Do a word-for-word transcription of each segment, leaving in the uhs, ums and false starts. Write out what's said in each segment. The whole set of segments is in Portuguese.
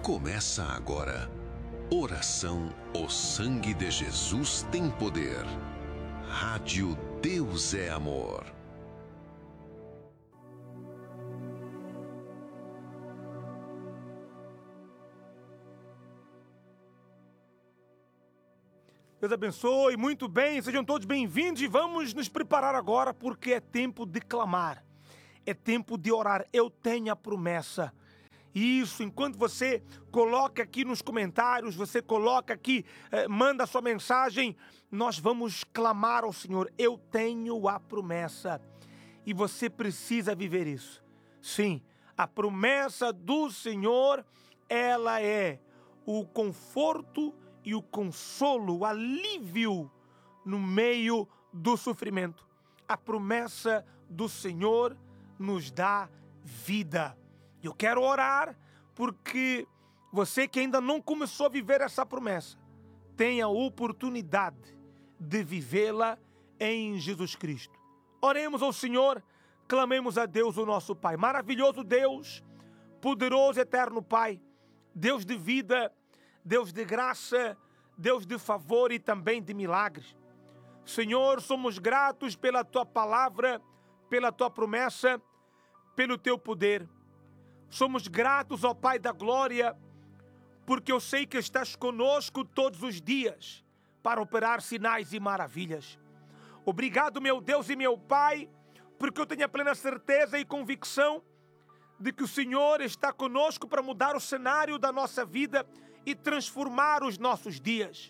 Começa agora. Oração O Sangue de Jesus tem Poder. Rádio Deus é Amor. Deus abençoe, muito bem, sejam todos bem-vindos e vamos nos preparar agora porque é tempo de clamar, é tempo de orar. Eu tenho a promessa. Isso, enquanto você coloca aqui nos comentários, você coloca aqui, eh, manda a sua mensagem, nós vamos clamar ao Senhor. Eu tenho a promessa e você precisa viver isso. Sim, a promessa do Senhor, ela é o conforto e o consolo, o alívio no meio do sofrimento. A promessa do Senhor nos dá vida. Eu quero orar porque você que ainda não começou a viver essa promessa, tem a oportunidade de vivê-la em Jesus Cristo. Oremos ao Senhor, clamemos a Deus, o nosso Pai. Maravilhoso Deus, poderoso eterno Pai, Deus de vida, Deus de graça, Deus de favor e também de milagres. Senhor, somos gratos pela Tua palavra, pela Tua promessa, pelo Teu poder. Somos gratos, ó Pai da glória, porque eu sei que estás conosco todos os dias para operar sinais e maravilhas. Obrigado, meu Deus e meu Pai, porque eu tenho a plena certeza e convicção de que o Senhor está conosco para mudar o cenário da nossa vida e transformar os nossos dias.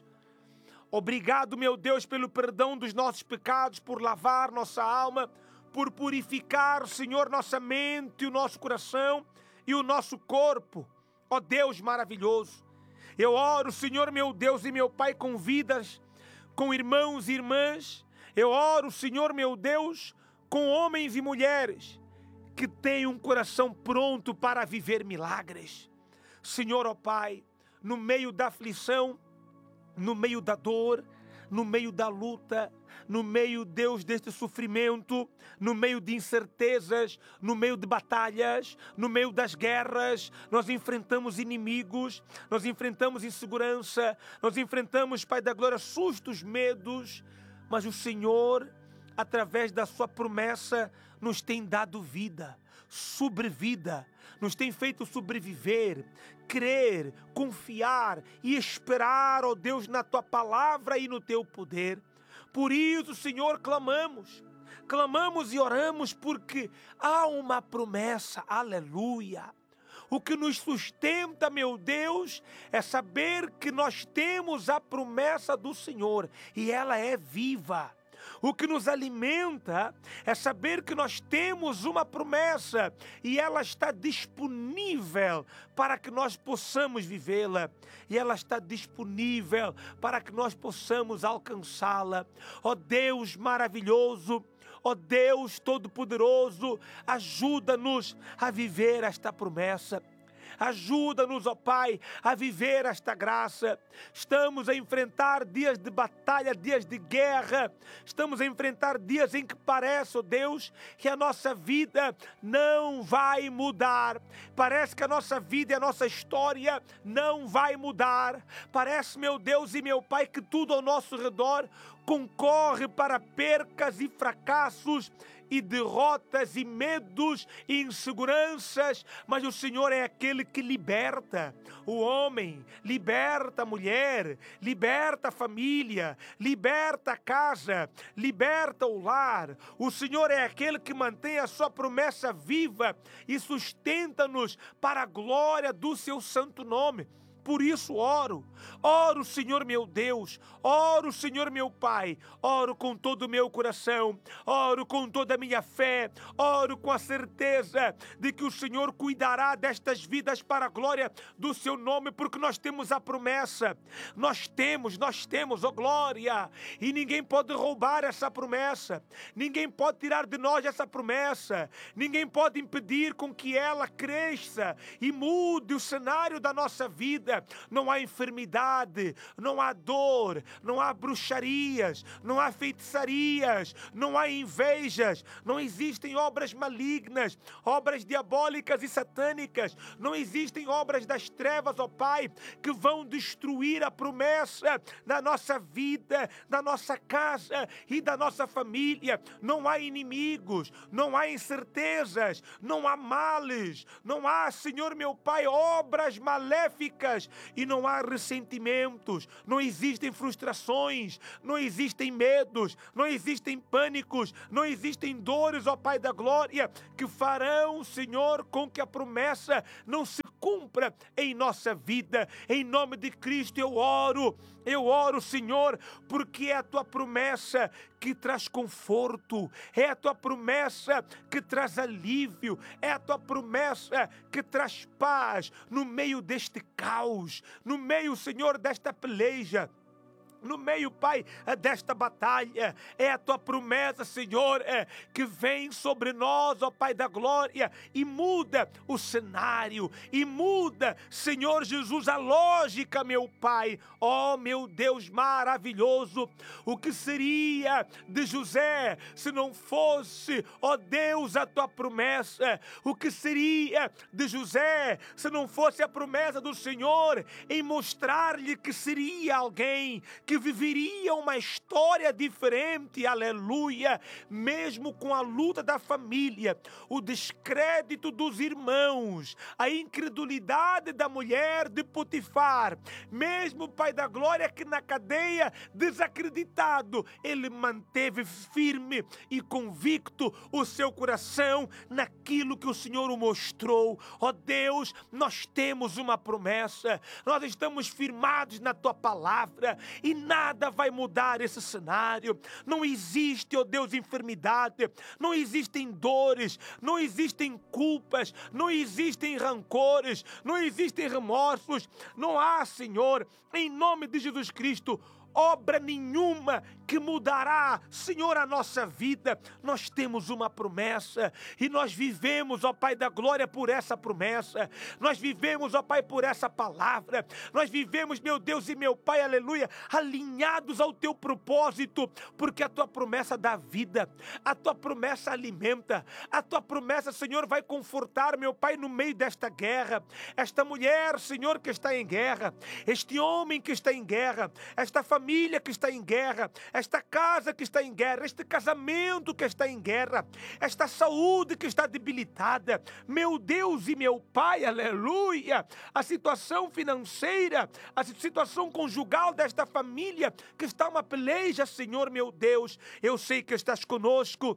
Obrigado, meu Deus, pelo perdão dos nossos pecados, por lavar nossa alma, por purificar, Senhor, nossa mente e o nosso coração e o nosso corpo. Ó Deus maravilhoso, eu oro, Senhor, meu Deus e meu Pai, com vidas, com irmãos e irmãs. Eu oro, Senhor, meu Deus, com homens e mulheres que têm um coração pronto para viver milagres. Senhor, ó Pai, no meio da aflição, no meio da dor, no meio da luta, no meio, Deus, deste sofrimento, no meio de incertezas, no meio de batalhas, no meio das guerras, nós enfrentamos inimigos, nós enfrentamos insegurança, nós enfrentamos, Pai da glória, sustos, medos, mas o Senhor, através da sua promessa, nos tem dado vida, sobrevida, nos tem feito sobreviver, crer, confiar e esperar, ó Deus, na Tua palavra e no Teu poder. Por isso, Senhor, clamamos, clamamos e oramos porque há uma promessa, aleluia. O que nos sustenta, meu Deus, é saber que nós temos a promessa do Senhor e ela é viva. O que nos alimenta é saber que nós temos uma promessa e ela está disponível para que nós possamos vivê-la. E ela está disponível para que nós possamos alcançá-la. Ó Deus maravilhoso, ó Deus todo-poderoso, ajuda-nos a viver esta promessa. Ajuda-nos, ó Pai, a viver esta graça. Estamos a enfrentar dias de batalha, dias de guerra. Estamos a enfrentar dias em que parece, ó Deus, que a nossa vida não vai mudar. Parece que a nossa vida e a nossa história não vai mudar. Parece, meu Deus e meu Pai, que tudo ao nosso redor concorre para percas e fracassos e derrotas e medos e inseguranças, mas o Senhor é aquele que liberta o homem, liberta a mulher, liberta a família, liberta a casa, liberta o lar. O Senhor é aquele que mantém a sua promessa viva e sustenta-nos para a glória do seu santo nome. Por isso oro, oro, Senhor meu Deus, oro, Senhor meu Pai, oro com todo o meu coração, oro com toda a minha fé, oro com a certeza de que o Senhor cuidará destas vidas para a glória do seu nome, porque nós temos a promessa, nós temos, nós temos, ó glória, e ninguém pode roubar essa promessa, ninguém pode tirar de nós essa promessa, ninguém pode impedir com que ela cresça e mude o cenário da nossa vida. não há enfermidade, não há dor, não há bruxarias, não há feitiçarias, não há invejas, não existem obras malignas, obras diabólicas e satânicas, não existem obras das trevas, ó Pai, que vão destruir a promessa da nossa vida, da nossa casa e da nossa família. Não há inimigos, não há incertezas, não há males, não há, Senhor meu Pai, obras maléficas e não há ressentimentos, não existem frustrações, não existem medos, não existem pânicos, não existem dores, ó Pai da glória, que farão, Senhor, com que a promessa não se cumpra em nossa vida. Em nome de Cristo eu oro, eu oro, Senhor, porque é a Tua promessa que traz conforto, é a Tua promessa que traz alívio, é a Tua promessa que traz paz no meio deste caos, no meio, Senhor, desta peleja. No meio, Pai, desta batalha, é a Tua promessa, Senhor, é, que vem sobre nós, ó Pai da glória, e muda o cenário, e muda, Senhor Jesus, a lógica, meu Pai. Ó meu Deus maravilhoso, o que seria de José se não fosse, ó Deus, a Tua promessa? O que seria de José se não fosse a promessa do Senhor em mostrar-lhe que seria alguém que viveria uma história diferente, aleluia, mesmo com a luta da família, o descrédito dos irmãos, a incredulidade da mulher de Potifar, mesmo, Pai da glória, que na cadeia, desacreditado, ele manteve firme e convicto o seu coração naquilo que o Senhor o mostrou. Ó Deus, nós temos uma promessa, nós estamos firmados na Tua palavra e nada vai mudar esse cenário. Não existe, ó Deus, enfermidade, não existem dores, não existem culpas, não existem rancores, não existem remorsos, não há, Senhor, em nome de Jesus Cristo, obra nenhuma que mudará, Senhor, a nossa vida. Nós temos uma promessa e nós vivemos, ó Pai da glória, por essa promessa. Nós vivemos, ó Pai, por essa palavra. Nós vivemos, meu Deus e meu Pai, aleluia, alinhados ao Teu propósito, porque a Tua promessa dá vida, a Tua promessa alimenta, a Tua promessa, Senhor, vai confortar, meu Pai, no meio desta guerra. Esta mulher, Senhor, que está em guerra, este homem que está em guerra, esta família que está em guerra, esta casa que está em guerra, este casamento que está em guerra, esta saúde que está debilitada, meu Deus e meu Pai, aleluia, a situação financeira, a situação conjugal desta família que está uma peleja, Senhor, meu Deus, eu sei que estás conosco.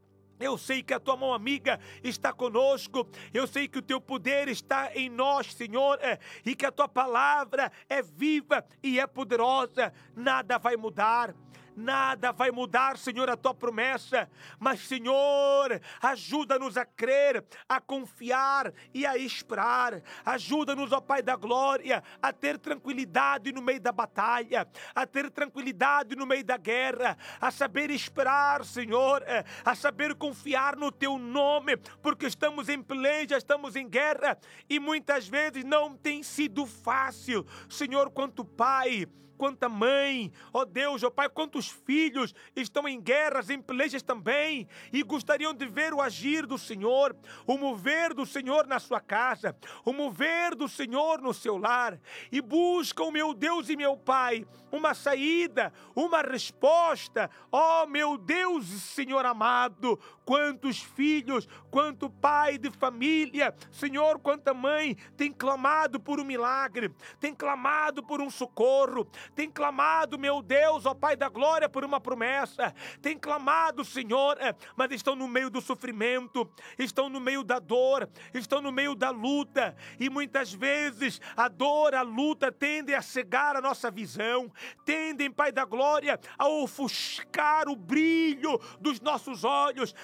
Eu sei que a Tua mão amiga está conosco, eu sei que o Teu poder está em nós, Senhor, é, e que a Tua palavra é viva e é poderosa. Nada vai mudar. Nada vai mudar, Senhor, a Tua promessa, mas, Senhor, ajuda-nos a crer, a confiar e a esperar. Ajuda-nos, ó Pai da glória, a ter tranquilidade no meio da batalha, a ter tranquilidade no meio da guerra, a saber esperar, Senhor, a saber confiar no Teu nome, porque estamos em peleja, estamos em guerra e muitas vezes não tem sido fácil, Senhor, quanto Pai, quanta mãe, ó Deus, ó Pai, quantos filhos estão em guerras, em pelejas também, e gostariam de ver o agir do Senhor, o mover do Senhor na sua casa, o mover do Senhor no seu lar, e buscam, meu Deus e meu Pai, uma saída, uma resposta. Ó meu Deus, Senhor amado, quantos filhos, quanto pai de família, Senhor, quanta mãe tem clamado por um milagre, tem clamado por um socorro, tem clamado, meu Deus, ó Pai da glória, por uma promessa, tem clamado, Senhor, mas estão no meio do sofrimento, estão no meio da dor, estão no meio da luta, e muitas vezes a dor, a luta tendem a cegar a nossa visão, tendem, Pai da glória, a ofuscar o brilho dos nossos olhos,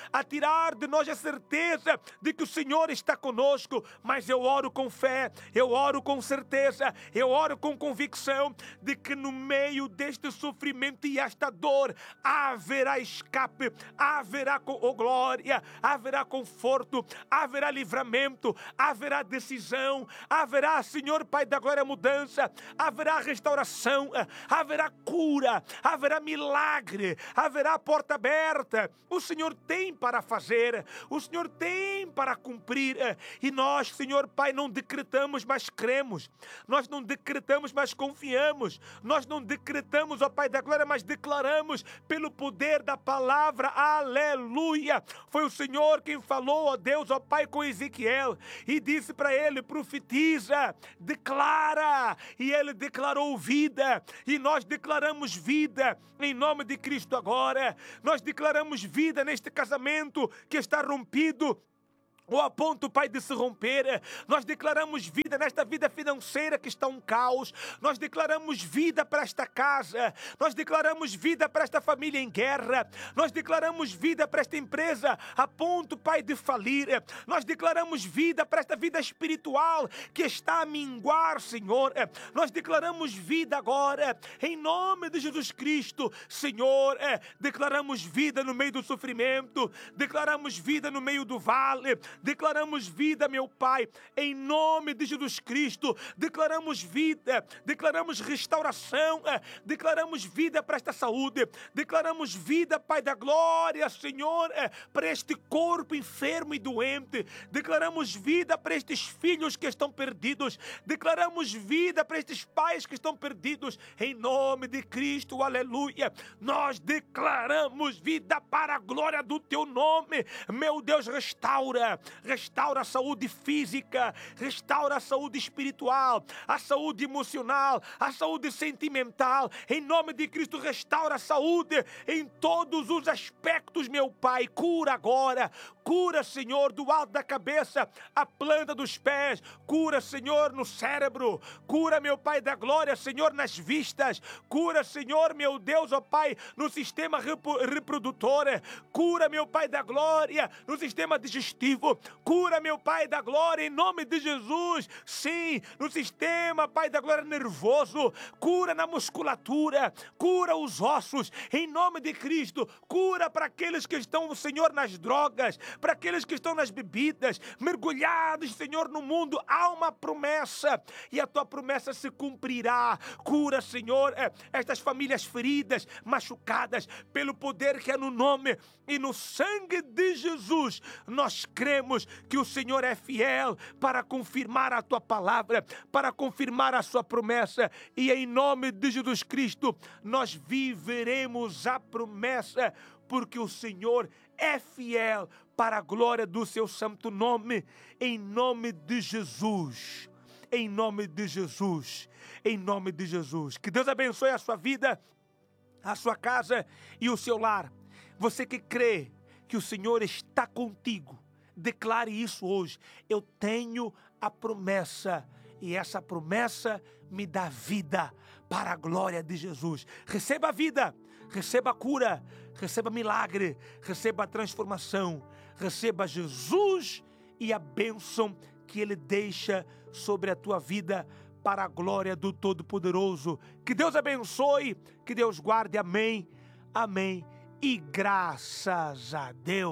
a tirar de nós a certeza de que o Senhor está conosco. Mas eu oro com fé, eu oro com certeza, eu oro com convicção de que no meio deste sofrimento e esta dor haverá escape, haverá oh, glória, haverá conforto, haverá livramento, haverá decisão, haverá, Senhor Pai da glória, mudança, haverá restauração, haverá cura, haverá milagre, haverá porta aberta. O Senhor tem para fazer, o Senhor tem para cumprir, e nós, Senhor Pai, não decretamos, mas cremos, nós não decretamos, mas confiamos, nós não decretamos, ó Pai da glória, mas declaramos pelo poder da palavra. Aleluia! Foi o Senhor quem falou, ó Deus, ó Pai, com Ezequiel, e disse para ele: profetiza, declara, e ele declarou vida, e nós declaramos vida em nome de Cristo agora. Nós declaramos vida neste casamento que está rompido, ou a ponto, Pai, de se romper. Nós declaramos vida nesta vida financeira que está um caos. Nós declaramos vida para esta casa. Nós declaramos vida para esta família em guerra. Nós declaramos vida para esta empresa a ponto, Pai, de falir. Nós declaramos vida para esta vida espiritual que está a minguar, Senhor. Nós declaramos vida agora, em nome de Jesus Cristo, Senhor. Declaramos vida no meio do sofrimento. Declaramos vida no meio do vale. Declaramos vida, meu Pai, em nome de Jesus Cristo. Declaramos vida, declaramos restauração, declaramos vida para esta saúde, declaramos vida, Pai da glória, Senhor, para este corpo enfermo e doente. Declaramos vida para estes filhos que estão perdidos. Declaramos vida para estes pais que estão perdidos, em nome de Cristo, aleluia. Nós declaramos vida para a glória do Teu nome. Meu Deus, restaura, restaura a saúde física, restaura a saúde espiritual, a saúde emocional, a saúde sentimental. Em nome de Cristo, restaura a saúde em todos os aspectos, meu Pai. Cura agora, cura, Senhor, do alto da cabeça à planta dos pés. Cura, Senhor, no cérebro. Cura, meu Pai da glória, Senhor, nas vistas. Cura, Senhor, meu Deus, ó Pai, no sistema reprodutor. Cura, meu Pai da glória, no sistema digestivo. Cura, meu Pai da glória, em nome de Jesus. Sim, no sistema, Pai da glória, nervoso. Cura na musculatura. Cura os ossos, em nome de Cristo. Cura para aqueles que estão, Senhor, nas drogas, para aqueles que estão nas bebidas, mergulhados, Senhor, no mundo. Há uma promessa, e a Tua promessa se cumprirá. Cura, Senhor, estas famílias feridas, machucadas, pelo poder que é no nome e no sangue de Jesus. Nós cremos que o Senhor é fiel para confirmar a Tua palavra, para confirmar a Sua promessa, e em nome de Jesus Cristo nós viveremos a promessa, porque o Senhor é fiel para a glória do Seu santo nome, em nome de Jesus, em nome de Jesus, em nome de Jesus. Que Deus abençoe a sua vida, a sua casa e o seu lar. Você que crê que o Senhor está contigo, declare isso hoje. Eu tenho a promessa, e essa promessa me dá vida para a glória de Jesus. Receba a vida, receba a cura, receba milagre, receba a transformação, receba Jesus e a bênção que Ele deixa sobre a tua vida para a glória do Todo-Poderoso. Que Deus abençoe, que Deus guarde. Amém, amém e graças a Deus.